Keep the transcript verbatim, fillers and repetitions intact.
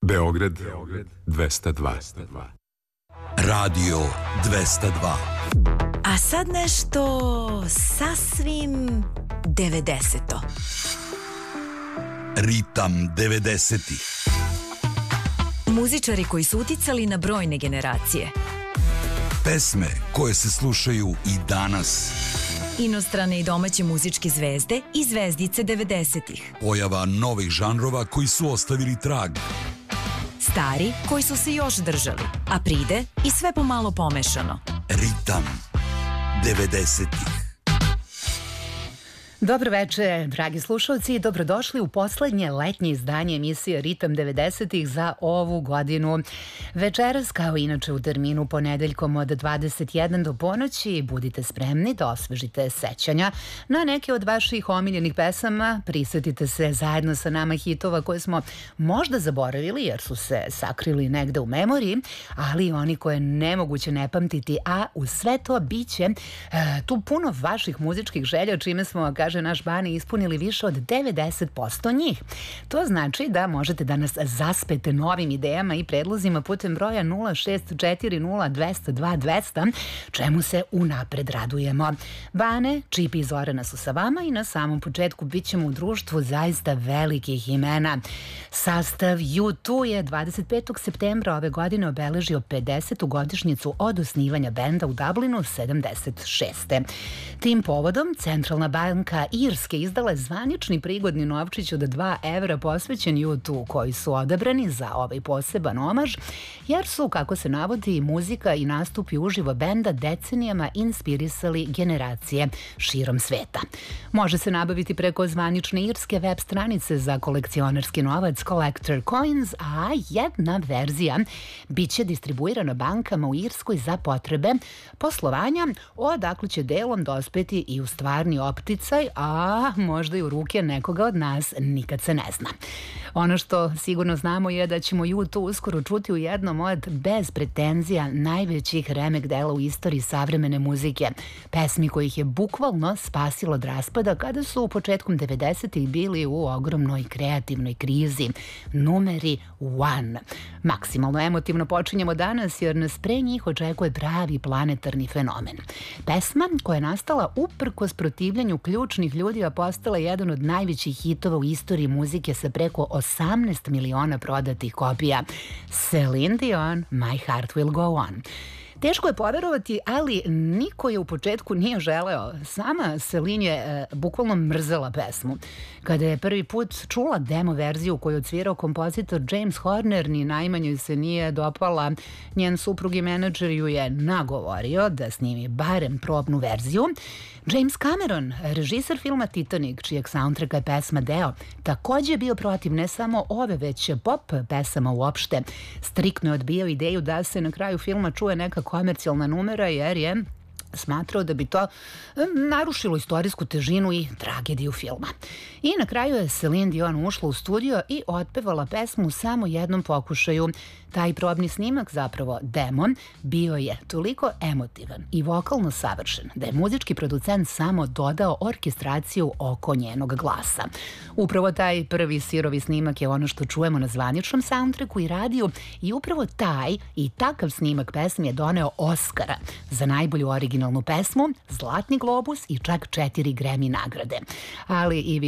Beograd dvesta dva. Radio dvesta dva. A sad nešto sasvim devedeseto. Ritam devedesetih. Muzičari koji su uticali na brojne generacije. Pesme koje se slušaju i danas. Inostrane i domaće muzičke zvezde i zvezdice devedesetih. Pojava novih žanrova koji su ostavili trag. Stari koji su se još držali, a pride i sve pomalo pomešano. Ritam devedesetih. Dobro veče, dragi slušalci, i dobrodošli u poslednje letnje izdanje emisije Ritam devedesetih za ovu godinu. Večeras, kao inače u terminu ponedeljkom od dvadeset jedan do ponoći, budite spremni da osvežite sećanja na neke od vaših omiljenih pesama. Prisetite se zajedno sa nama hitova koje smo možda zaboravili jer su se sakrili negde u memoriji, ali oni koje nemoguće ne pamtiti, a uz sve to biće e, tu puno vaših muzičkih želja, čime smo, kaže naš Bani, ispunili više od devedeset posto njih. To znači da možete da nas zaspete novim idejama i predlozima putem broja nula šest četiri nula dvesta dva dvesta, čemu se unapred radujemo. Bane, Čipi i Zorana su sa vama i na samom početku bit ćemo u društvu zaista velikih imena. Sastav U dva je dvadeset petog septembra ove godine obeležio pedesetu godišnjicu od osnivanja benda u Dublinu sedamdeset šeste. Tim povodom Centralna banka Irske izdala je zvanični prigodni novčić od dva evra posvećen U dva, koji su odabrani za ovaj poseban omaž, jer su, kako se navodi, muzika i nastupi uživo benda decenijama inspirisali generacije širom sveta. Može se nabaviti preko zvanične irske web stranice za kolekcionarski novac Collector Coins, a jedna verzija biće distribuirana bankama u Irskoj za potrebe poslovanja, odakle će delom dospeti i u stvarni opticaj, a možda i u ruke nekoga od nas, nikad se ne zna. Ono što sigurno znamo je da ćemo U dva uskoro čuti u jednom od, bez pretenzija, najvećih remek dela u istoriji savremene muzike. Pesmi kojih je bukvalno spasilo od raspada kada su u početkom devedesetih bili u ogromnoj kreativnoj krizi. Numeri one. Maksimalno emotivno počinjemo danas jer nas pre njih očekuje pravi planetarni fenomen. Pesma koja je nastala uprkos protivljanju ključnih ljudi, a postala jedan od najvećih hitova u istoriji muzike sa preko osamnaest miliona prodatih kopija. Celine Dion, My Heart Will Go On. Teško je poverovati, ali niko je u početku nije želeo. Sama Celine je e, bukvalno mrzela pesmu. Kada je prvi put čula demo verziju koju odsvirao kompozitor James Horner, ni najmanje se nije dopala. Njen suprug i menadžer ju je nagovorio da snimi barem probnu verziju. James Cameron, režiser filma Titanic, čijeg soundtracka je pesma deo, takođe je bio protiv ne samo ove, već pop pesama uopšte. Striktno je odbijao ideju da se na kraju filma čuje neka komercijalna numera, jer je smatrao da bi to narušilo istorijsku težinu i tragediju filma. I na kraju je Celine Dion ušla u studio i otpevala pesmu u samo jednom pokušaju. Taj probni snimak, zapravo demo, bio je toliko emotivan i vokalno savršen da je muzički producent samo dodao orkestraciju oko njenog glasa. Upravo taj prvi sirovi snimak je ono što čujemo na zvaničnom soundtracku i radiju, i upravo taj i takav snimak pesmi je doneo Oscara za najbolju originalnu pesmu, Zlatni globus i čak četiri Grammy nagrade. Ali i vi